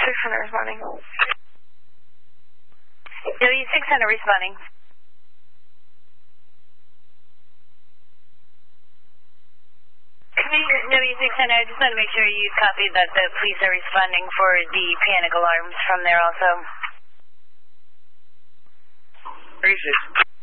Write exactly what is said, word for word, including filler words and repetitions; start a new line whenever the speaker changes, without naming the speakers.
six hundred responding.
W six hundred responding. W six hundred, I just want to make sure you copy that the police are responding for the panic alarms from there also.
Appreciate it.